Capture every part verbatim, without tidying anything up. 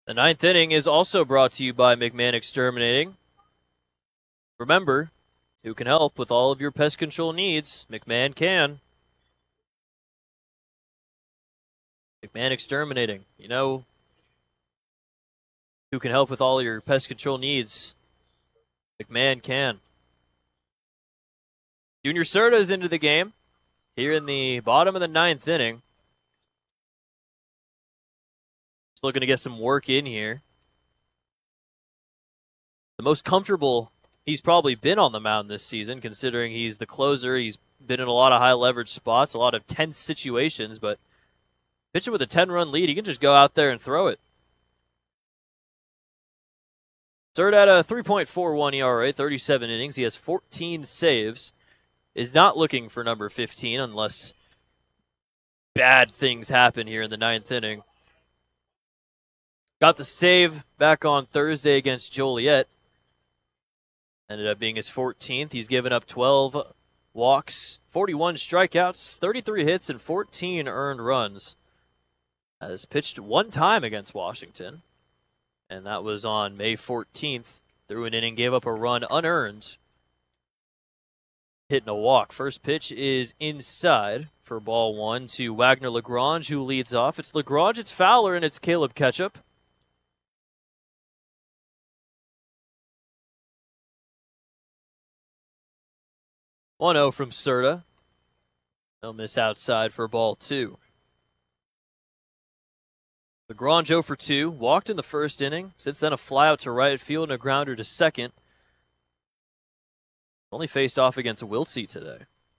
The ninth inning is also brought to you by McMahon Exterminating. Remember, who can help with all of your pest control needs? McMahon can. McMahon Exterminating. You know who can help with all your pest control needs? McMahon can. Junior Serta is into the game here in the bottom of the ninth inning. Just looking to get some work in here. The most comfortable he's probably been on the mound this season, considering he's the closer. He's been in a lot of high leverage spots, a lot of tense situations, but pitching with a ten-run lead, he can just go out there and throw it. Serta at a three point four one E R A, thirty-seven innings. He has fourteen saves. Is not looking for number fifteen unless bad things happen here in the ninth inning. Got the save back on Thursday against Joliet. Ended up being his fourteenth. He's given up twelve walks, forty-one strikeouts, thirty-three hits, and fourteen earned runs. Has pitched one time against Washington, and that was on May fourteenth. Threw an inning, gave up a run unearned. Hitting a walk. First pitch is inside for ball one to Wagner Lagrange, who leads off. It's Lagrange, it's Fowler, and it's Caleb Ketchup. one oh from Serta. They'll miss outside for ball two. Lagrange oh for two. Walked in the first inning. Since then, a flyout to right field and a grounder to second. Only faced off against Wiltsey today.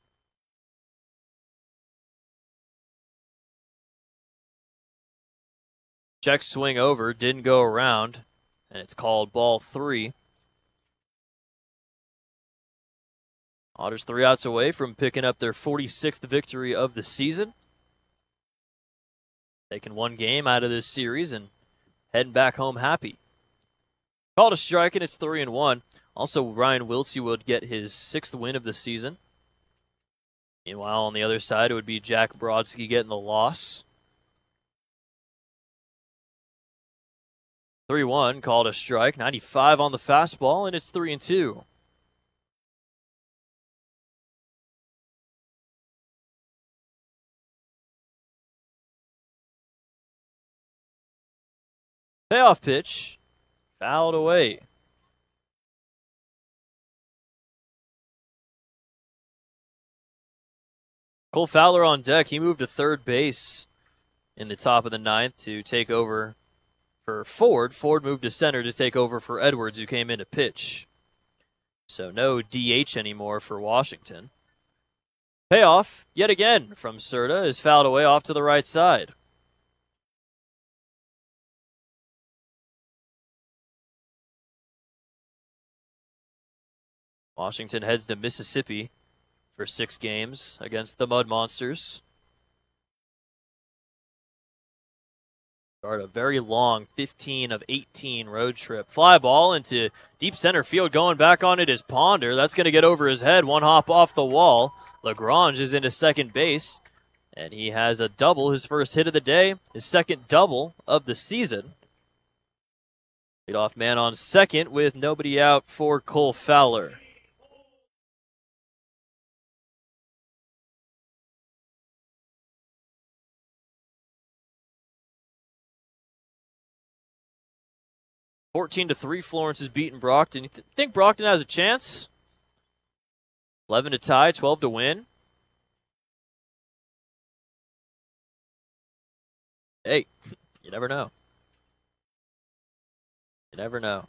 Check swing over. Didn't go around. And it's called ball three. Otters three outs away from picking up their forty-sixth victory of the season. Taking one game out of this series and heading back home happy. Called a strike, and it's three and one. Also, Ryan Wiltsey would get his sixth win of the season. Meanwhile, on the other side, it would be Jack Brodsky getting the loss. three one, called a strike. ninety-five on the fastball, and it's three and two. Payoff pitch, fouled away. Cole Fowler on deck. He moved to third base in the top of the ninth to take over for Ford. Ford moved to center to take over for Edwards, who came in to pitch. So no D H anymore for Washington. Payoff, yet again, from Serta, is fouled away off to the right side. Washington heads to Mississippi for six games against the Mud Monsters. Start a very long fifteen of eighteen road trip. Fly ball into deep center field. Going back on it is Ponder. That's going to get over his head. One hop off the wall. Lagrange is into second base, and he has a double, his first hit of the day, his second double of the season. Leadoff man on second with nobody out for Cole Fowler. fourteen to three, Florence has beaten Brockton. You th- think Brockton has a chance? eleven to tie, twelve to win. Hey, you never know. You never know.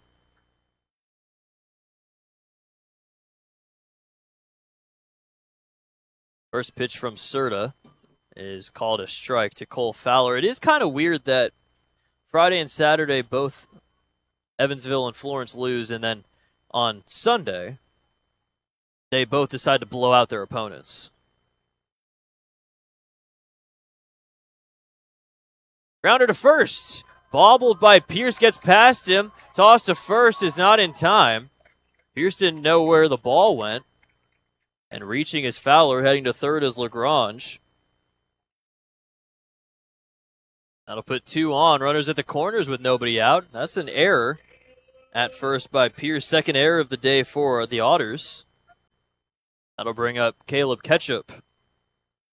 First pitch from Serta is called a strike to Cole Fowler. It is kind of weird that Friday and Saturday both Evansville and Florence lose, and then on Sunday, they both decide to blow out their opponents. Grounder to first. Bobbled by Pierce, gets past him. Toss to first is not in time. Pierce didn't know where the ball went. And reaching is Fowler, heading to third is Lagrange. That'll put two on. Runners at the corners with nobody out. That's an error at first by Pierce. Second error of the day for the Otters. That'll bring up Caleb Ketchup